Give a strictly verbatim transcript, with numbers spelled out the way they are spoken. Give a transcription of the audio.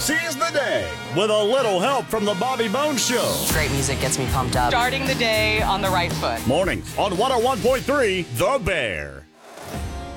Seize the day with a little help from the Bobby Bones Show. Great music gets me pumped up. Starting the day on the right foot. Mornings on one oh one point three The Bear.